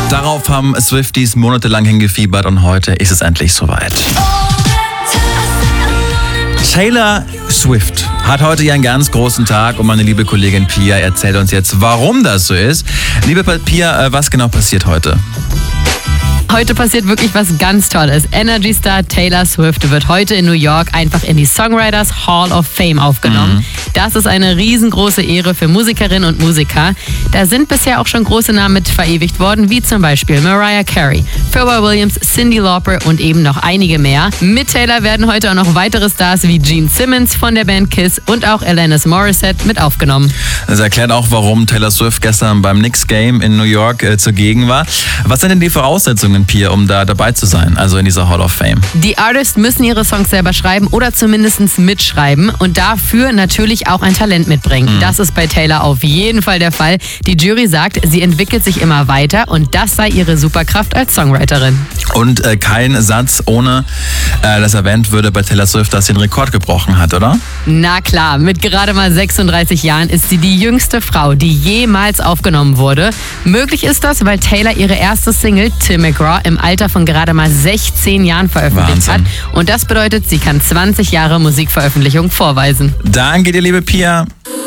Darauf haben Swifties monatelang hingefiebert und heute ist es endlich soweit. Taylor Swift hat heute ihren ganz großen Tag und meine liebe Kollegin Pia erzählt uns jetzt, warum das so ist. Liebe Pia, was genau passiert heute? Heute passiert wirklich was ganz Tolles. Energy-Star Taylor Swift wird heute in New York einfach in die Songwriters Hall of Fame aufgenommen. Das ist eine riesengroße Ehre für Musikerinnen und Musiker. Da sind bisher auch schon große Namen mit verewigt worden, wie zum Beispiel Mariah Carey, Pharrell Williams, Cyndi Lauper und eben noch einige mehr. Mit Taylor werden heute auch noch weitere Stars wie Gene Simmons von der Band Kiss und auch Alanis Morissette mit aufgenommen. Das erklärt auch, warum Taylor Swift gestern beim Knicks Game in New York zugegen war. Was sind denn die Voraussetzungen, Pia, um da dabei zu sein, also in dieser Hall of Fame? Die Artists müssen ihre Songs selber schreiben oder zumindest mitschreiben und dafür natürlich auch ein Talent mitbringen. Das ist bei Taylor auf jeden Fall der Fall. Die Jury sagt, sie entwickelt sich immer weiter und das sei ihre Superkraft als Songwriterin. Und kein Satz ohne, dass erwähnt würde bei Taylor Swift, dass sie den Rekord gebrochen hat, oder? Na klar, mit gerade mal 36 Jahren ist sie die jüngste Frau, die jemals aufgenommen wurde. Möglich ist das, weil Taylor ihre erste Single, Tim McGraw, im Alter von gerade mal 16 Jahren veröffentlicht hat. Und das bedeutet, sie kann 20 Jahre Musikveröffentlichung vorweisen. Danke dir, liebe Pia.